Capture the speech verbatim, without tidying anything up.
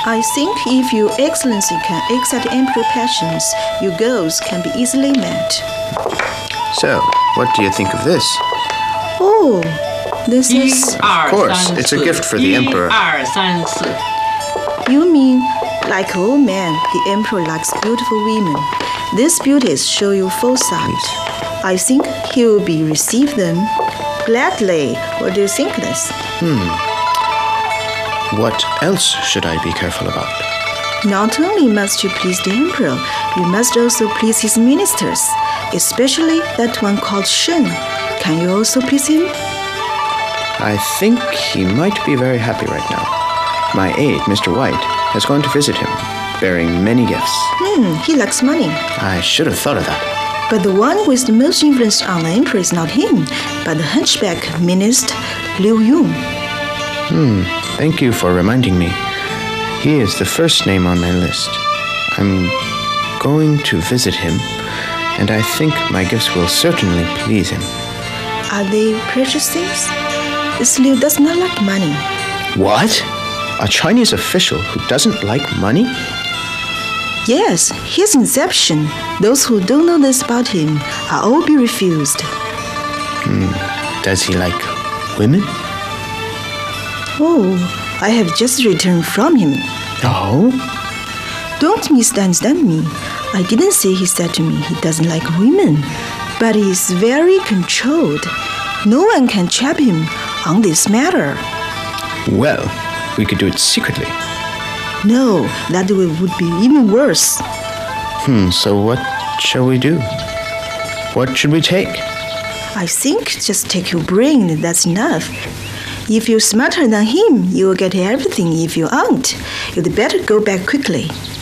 I think if your excellency can accept emperor passions, your goals can be easily met. So, what do you think of this? Oh, this is... Of course, it's a gift for the emperor. You mean, like old man, the emperor likes beautiful women. These beauties show you foresight. I think he will be receive them gladly. What do you think, this? Hmm. What else should I be careful about? Not only must you please the emperor, you must also please his ministers, especially that one called Shen. Can you also please him? I think he might be very happy right now. My aide, Mister White, has gone to visit him, bearing many gifts. Hmm, he likes money. I should have thought of that. But the one with the most influence on the emperor is not him, but the hunchback minister, Liu Yun. Hmm, thank you for reminding me. He is the first name on my list. I'm going to visit him, and I think my gifts will certainly please him. Are they precious things? This Liu does not like money. What? A Chinese official who doesn't like money? Yes, he's an exception. Those who don't know this about him are all be refused. Hmm. Does he like women? Oh, I have just returned from him. Oh? Don't misunderstand me. I didn't say he said to me he doesn't like women, but he's very controlled. No one can trap him on this matter. Well, we could do it secretly. No, that way would be even worse. Hmm, so what shall we do? What should we take? I think just take your brain, that's enough. If you're smarter than him, you will get everything. If you aren't, you'd better go back quickly.